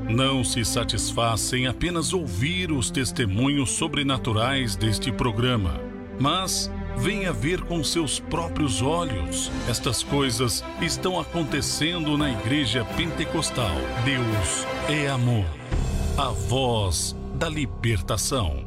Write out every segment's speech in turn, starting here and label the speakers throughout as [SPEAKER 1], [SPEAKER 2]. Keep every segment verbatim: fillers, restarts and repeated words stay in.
[SPEAKER 1] Não se satisfaz em apenas ouvir os testemunhos sobrenaturais deste programa, mas venha ver com seus próprios olhos. Estas coisas estão acontecendo na Igreja Pentecostal. Deus é amor, a voz da libertação.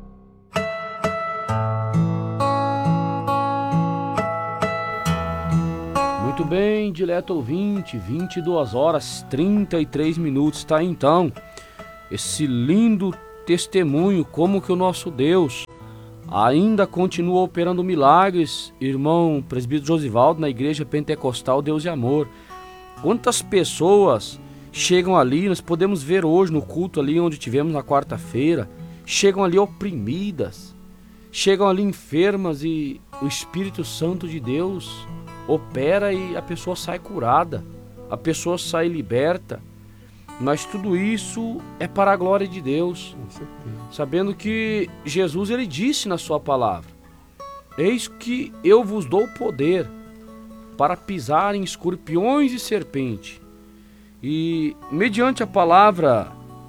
[SPEAKER 2] Muito bem, dileto ouvinte, vinte e duas horas, trinta e três minutos, tá então, esse lindo testemunho, como que o nosso Deus ainda continua operando milagres, irmão presbítero Josivaldo, na Igreja Pentecostal Deus e Amor. Quantas pessoas chegam ali, nós podemos ver hoje no culto ali onde tivemos na quarta-feira, chegam ali oprimidas, chegam ali enfermas e o Espírito Santo de Deus opera e a pessoa sai curada, a pessoa sai liberta, mas tudo isso é para a glória de Deus, sabendo que Jesus ele disse na sua palavra: eis que eu vos dou poder para pisar em escorpiões e serpente. E mediante a palavra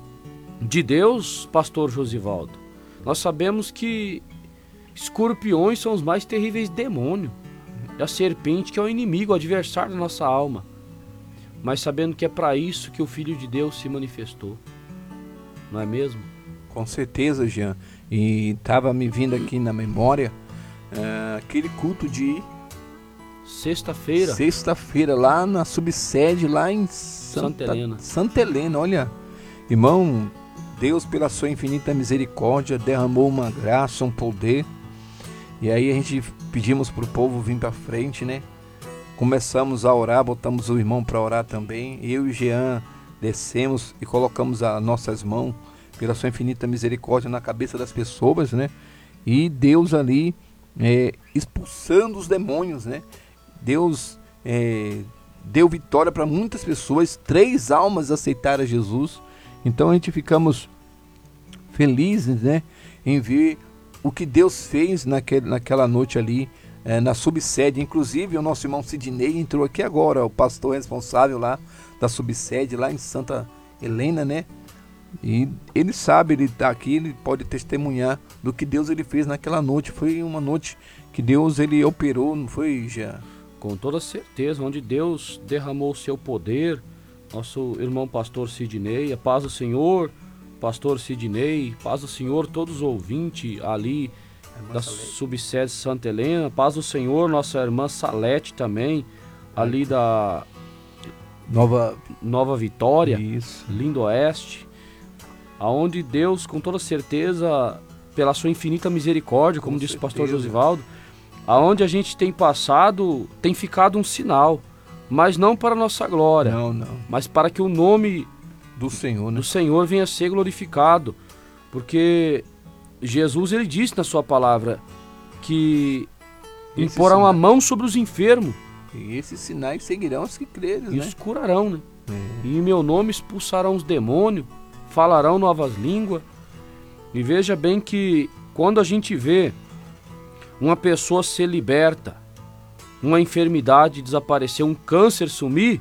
[SPEAKER 2] de Deus, pastor Josivaldo, nós sabemos que escorpiões são os mais terríveis demônios, e a serpente que é o inimigo, o adversário da nossa alma, mas sabendo que é para isso que o Filho de Deus se manifestou, não é mesmo?
[SPEAKER 3] Com certeza, Jean. E estava me vindo aqui na memória uh, aquele culto de
[SPEAKER 2] sexta-feira,
[SPEAKER 3] sexta-feira lá na subsede lá em
[SPEAKER 2] Santa, Santa Helena.
[SPEAKER 3] Santa Helena, olha, irmão, Deus pela sua infinita misericórdia derramou uma graça, um poder. E aí a gente pedimos para o povo vir para frente, né? Começamos a orar, botamos o irmão para orar também. Eu e Jean descemos e colocamos as nossas mãos pela sua infinita misericórdia na cabeça das pessoas, né? E Deus ali é, expulsando os demônios, né? Deus é, deu vitória para muitas pessoas. Três almas aceitaram Jesus. Então a gente ficamos felizes, né? Em ver o que Deus fez naquele, naquela noite ali, é, na subsede. Inclusive o nosso irmão Sidney entrou aqui agora, o pastor responsável lá da subsede, lá em Santa Helena, né? E ele sabe, ele está aqui, ele pode testemunhar do que Deus ele fez naquela noite. Foi uma noite que Deus ele operou, não foi, já?
[SPEAKER 2] Com toda certeza, onde Deus derramou o seu poder. Nosso irmão pastor Sidney, a paz do Senhor, pastor Sidney, paz do Senhor, todos os ouvintes ali da subsede Santa Helena, paz do Senhor, nossa irmã Salete também, ali da
[SPEAKER 3] Nova,
[SPEAKER 2] Nova Vitória,
[SPEAKER 3] isso.
[SPEAKER 2] Lindo Oeste, aonde Deus, com toda certeza, pela sua infinita misericórdia, como com disse certeza. O pastor Josivaldo, aonde a gente tem passado, tem ficado um sinal, mas não para a nossa glória,
[SPEAKER 3] não, não.
[SPEAKER 2] mas para que o nome
[SPEAKER 3] do Senhor, né?
[SPEAKER 2] do Senhor venha a ser glorificado, porque Jesus ele disse na sua palavra que
[SPEAKER 3] Esse
[SPEAKER 2] imporão
[SPEAKER 3] sinal.
[SPEAKER 2] a mão sobre os enfermos
[SPEAKER 3] e esses sinais seguirão os que crerem,
[SPEAKER 2] e
[SPEAKER 3] né?
[SPEAKER 2] os curarão, né?
[SPEAKER 3] É.
[SPEAKER 2] E em meu nome expulsarão os demônios, falarão novas línguas. E veja bem que quando a gente vê uma pessoa ser liberta, uma enfermidade desaparecer, um câncer sumir,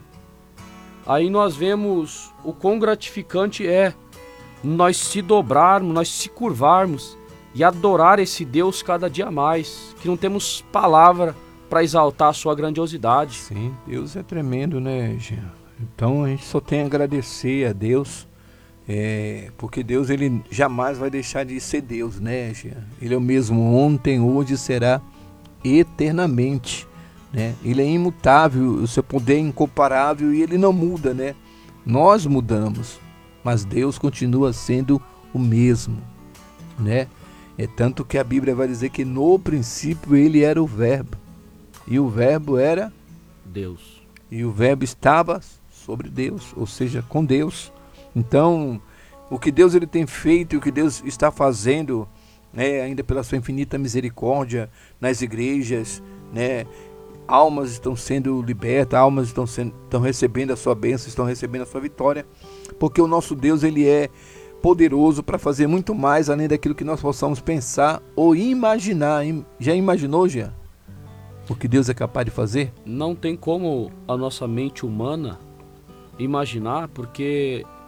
[SPEAKER 2] aí nós vemos o quão gratificante é nós se dobrarmos, nós se curvarmos e adorar esse Deus cada dia mais, que não temos palavra para exaltar a sua grandiosidade.
[SPEAKER 3] Sim, Deus é tremendo, né, Jean? Então a gente só tem a agradecer a Deus, é, porque Deus ele jamais vai deixar de ser Deus, né, Jean? Ele é o mesmo ontem, hoje e será eternamente. Né? Ele é imutável, o seu poder é incomparável e ele não muda, né? Nós mudamos, mas Deus continua sendo o mesmo, né? É tanto que a Bíblia vai dizer que no princípio ele era o verbo, e o verbo era
[SPEAKER 2] Deus,
[SPEAKER 3] e o verbo estava sobre Deus, ou seja, com Deus. Então, o que Deus ele tem feito e o que Deus está fazendo, né, ainda pela sua infinita misericórdia nas igrejas, né? Almas estão sendo libertas, almas estão, sendo, estão recebendo a sua bênção, estão recebendo a sua vitória, porque o nosso Deus ele é poderoso para fazer muito mais além daquilo que nós possamos pensar ou imaginar. Já imaginou, Jean? O que Deus é capaz de fazer?
[SPEAKER 2] Não tem como a nossa mente humana imaginar, porque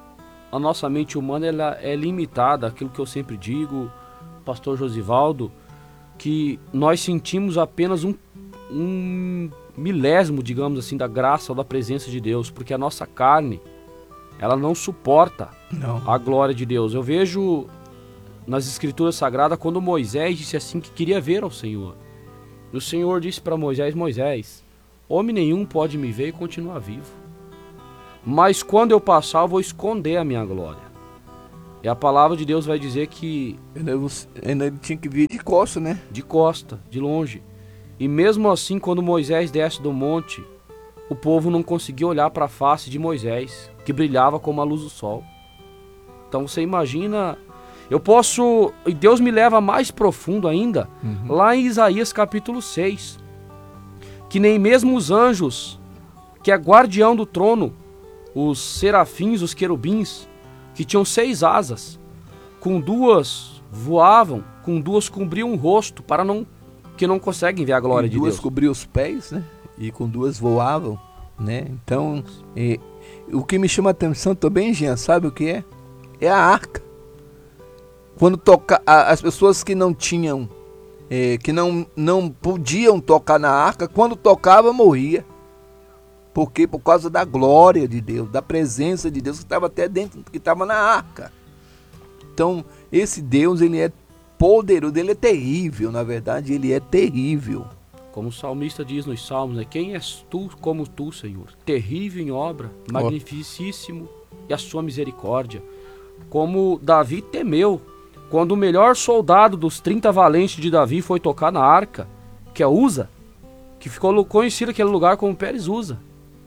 [SPEAKER 2] a nossa mente humana ela é limitada, aquilo que eu sempre digo, pastor Josivaldo, que nós sentimos apenas um, um milésimo, digamos assim, da graça ou da presença de Deus, porque a nossa carne, ela não suporta
[SPEAKER 3] Não.
[SPEAKER 2] a glória de Deus. Eu vejo nas Escrituras Sagradas quando Moisés disse assim que queria ver ao Senhor. E o Senhor disse para Moisés, Moisés, homem nenhum pode me ver e continuar vivo. Mas quando eu passar, eu vou esconder a minha glória. E a palavra de Deus vai dizer que...
[SPEAKER 3] Ainda, ainda ele tinha que vir de costa, né?
[SPEAKER 2] De costa, de longe. E mesmo assim, quando Moisés desce do monte, o povo não conseguia olhar para a face de Moisés, que brilhava como a luz do sol. Então você imagina... Eu posso... E Deus me leva mais profundo ainda, uhum. lá em Isaías capítulo seis. Que nem mesmo os anjos, que é guardião do trono, os serafins, os querubins, que tinham seis asas, com duas voavam, com duas cobriam o rosto, para não que não conseguem ver a glória de Deus.
[SPEAKER 3] Duas cobriam os pés, né? E com duas voavam, né? Então, é, o que me chama a atenção também, Jean, sabe o que é? É a arca. Quando toca, a, as pessoas que não tinham, é, que não, não podiam tocar na arca, quando tocava, morria. Por quê? Por causa da glória de Deus, da presença de Deus que estava até dentro, que estava na arca. Então, esse Deus, ele é poderoso, ele é terrível, na verdade, ele é terrível.
[SPEAKER 2] Como o salmista diz nos salmos, né? Quem és tu como tu, Senhor? Terrível em obra, magnificíssimo e a sua misericórdia. Como Davi temeu, quando o melhor soldado dos trinta valentes de Davi foi tocar na arca, que é Uza, que ficou conhecido aquele lugar como Pérez Uza.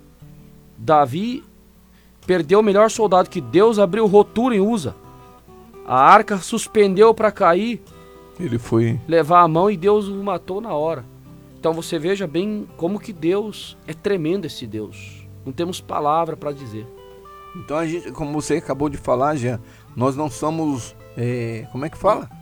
[SPEAKER 2] Davi perdeu o melhor soldado, que Deus abriu rotura em Uza. A arca suspendeu para cair.
[SPEAKER 3] Ele foi
[SPEAKER 2] levar a mão e Deus o matou na hora. Então você veja bem como que Deus é tremendo, esse Deus. Não temos palavra para dizer.
[SPEAKER 3] Então a gente, como você acabou de falar, Jean, nós não somos, é, como é que fala?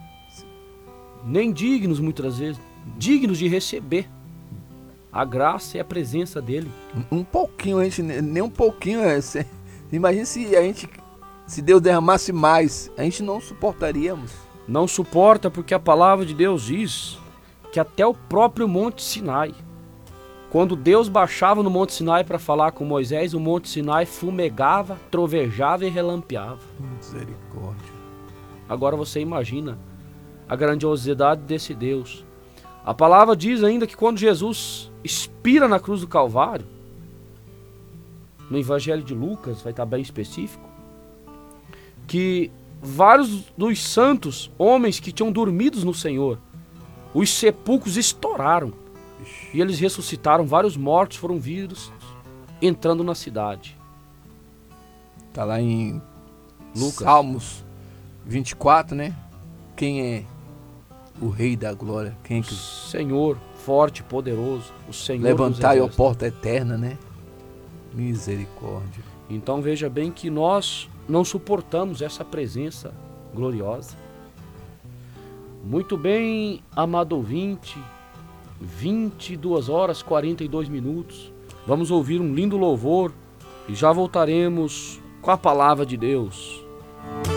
[SPEAKER 2] Nem dignos muitas vezes, dignos de receber a graça e a presença dele.
[SPEAKER 3] Um pouquinho, a gente, nem um pouquinho. É, se, imagina se a gente, se Deus derramasse mais, a gente não suportaríamos.
[SPEAKER 2] Não suporta porque a palavra de Deus diz que até o próprio Monte Sinai, quando Deus baixava no Monte Sinai para falar com Moisés, o Monte Sinai fumegava, trovejava e relampeava.
[SPEAKER 3] Misericórdia.
[SPEAKER 2] Agora você imagina a grandiosidade desse Deus. A palavra diz ainda que quando Jesus expira na cruz do Calvário, no Evangelho de Lucas, vai estar bem específico, que vários dos santos, homens que tinham dormido no Senhor, os sepulcros estouraram e eles ressuscitaram, vários mortos foram vivos entrando na cidade.
[SPEAKER 3] Está lá em
[SPEAKER 2] Lucas.
[SPEAKER 3] Salmos vinte e quatro, né? Quem é o Rei da Glória? Quem é que...
[SPEAKER 2] Senhor, forte, poderoso, o Senhor
[SPEAKER 3] levantai a porta eterna, né? Misericórdia.
[SPEAKER 2] Então veja bem que nós não suportamos essa presença gloriosa. Muito bem, amado ouvinte, vinte e duas horas e quarenta e dois minutos. Vamos ouvir um lindo louvor e já voltaremos com a palavra de Deus.